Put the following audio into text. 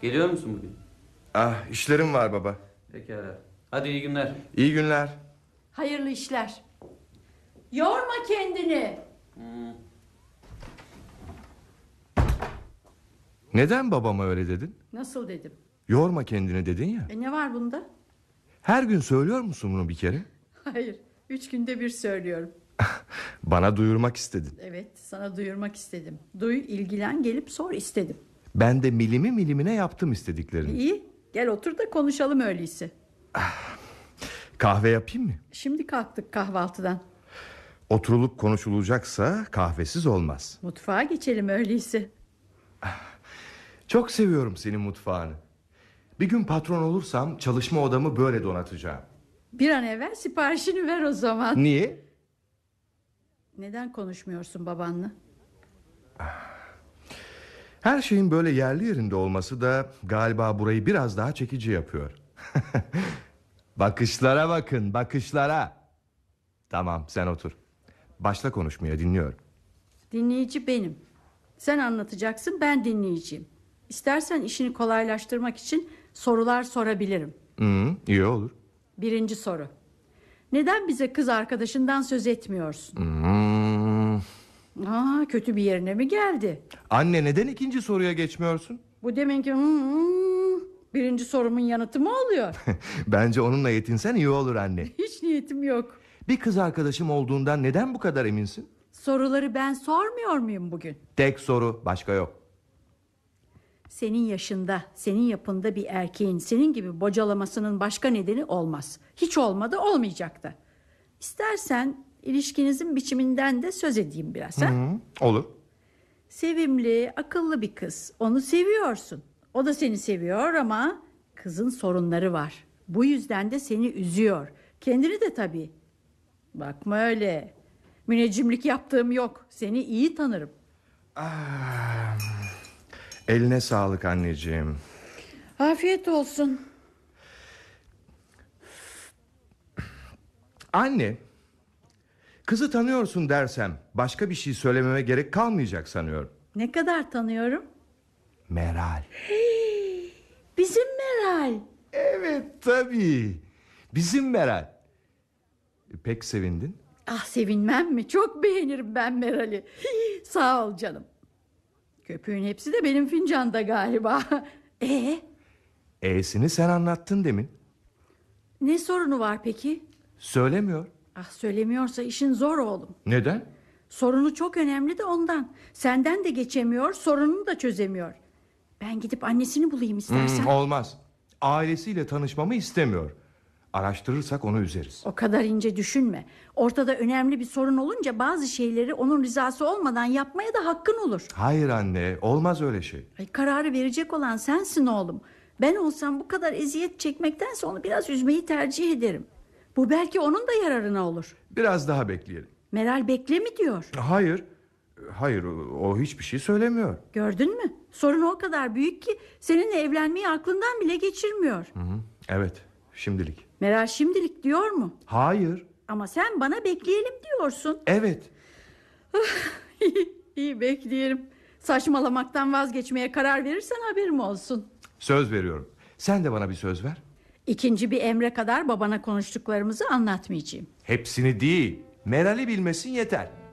Geliyor musun bugün? Ah, işlerim var baba. Pekala. Hadi iyi günler. İyi günler. Hayırlı işler. Yorma kendini. Neden babama öyle dedin? Nasıl dedim? Yorma kendini dedin ya. Ne var bunda? Her gün söylüyor musun bunu bir kere? Hayır, 3 günde bir söylüyorum. Bana duyurmak istedin. Evet, sana duyurmak istedim. Duy, ilgilen, gelip sor istedim. Ben de milimi milimine yaptım istediklerini. İyi, gel otur da konuşalım öyleyse. Kahve yapayım mı? Şimdi kalktık kahvaltıdan. Oturulup konuşulacaksa kahvesiz olmaz. Mutfağa geçelim öyleyse. Çok seviyorum senin mutfağını. Bir gün patron olursam çalışma odamı böyle donatacağım. Bir an evvel siparişini ver o zaman. Niye? Neden konuşmuyorsun babanla? Her şeyin böyle yerli yerinde olması da galiba burayı biraz daha çekici yapıyor. Bakışlara bakın, bakışlara. Tamam, sen otur. Başla konuşmaya, dinliyorum. Dinleyici benim. Sen anlatacaksın, ben dinleyeceğim. İstersen işini kolaylaştırmak için sorular sorabilirim. İyi olur. Birinci soru. Neden bize kız arkadaşından söz etmiyorsun? Kötü bir yerine mi geldi? Anne, neden ikinci soruya geçmiyorsun? Bu deminki birinci sorumun yanıtı mı oluyor? Bence onunla yetinsen iyi olur anne. Hiç niyetim yok. Bir kız arkadaşım olduğundan neden bu kadar eminsin? Soruları ben sormuyor muyum bugün? Tek soru, başka yok. Senin yaşında, senin yapında bir erkeğin senin gibi bocalamasının başka nedeni olmaz. Hiç olmadı, olmayacak da. İstersen ilişkinizin biçiminden de söz edeyim biraz. Olur. Sevimli, akıllı bir kız. Onu seviyorsun. O da seni seviyor ama kızın sorunları var. Bu yüzden de seni üzüyor. Kendini de tabii. Bakma öyle. Müneccimlik yaptığım yok. Seni iyi tanırım. Eline sağlık anneciğim. Afiyet olsun. Anne, kızı tanıyorsun dersem başka bir şey söylememe gerek kalmayacak sanıyorum. Ne kadar tanıyorum? Meral. Bizim Meral. Evet, tabii. Bizim Meral. Pek sevindin. Ah, sevinmem mi? Çok beğenirim ben Meral'i. Sağ ol canım. Köpüğün hepsi de benim fincanda galiba. E'sini sen anlattın demin. Ne sorunu var peki? Söylemiyor. Ah, söylemiyorsa işin zor oğlum. Neden? Sorunu çok önemli de ondan. Senden de geçemiyor, sorununu da çözemiyor. Ben gidip annesini bulayım istersen. Olmaz. Ailesiyle tanışmamı istemiyor. Araştırırsak onu üzeriz. O kadar ince düşünme. Ortada önemli bir sorun olunca bazı şeyleri onun rızası olmadan yapmaya da hakkın olur. Hayır anne, olmaz öyle şey. Kararı verecek olan sensin oğlum. Ben olsam bu kadar eziyet çekmektense onu biraz üzmeyi tercih ederim. Bu belki onun da yararına olur. Biraz daha bekleyelim. Meral bekle mi diyor? Hayır, o hiçbir şey söylemiyor. Gördün mü? Sorun o kadar büyük ki seninle evlenmeyi aklından bile geçirmiyor. Evet, şimdilik. Meral şimdilik diyor mu? Hayır. Ama sen bana bekleyelim diyorsun. Evet. İyi, bekleyelim. Saçmalamaktan vazgeçmeye karar verirsen haberim olsun. Söz veriyorum. Sen de bana bir söz ver. İkinci bir emre kadar babana konuştuklarımızı anlatmayacağım. Hepsini değil, Meral'i bilmesin yeter.